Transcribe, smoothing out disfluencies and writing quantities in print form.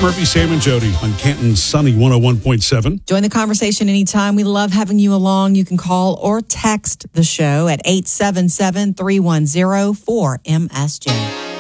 Murphy, Sam, and Jody on Canton's Sunny 101.7. Join the conversation anytime. We love having you along. You can call or text the show at 877-310-4MSJ.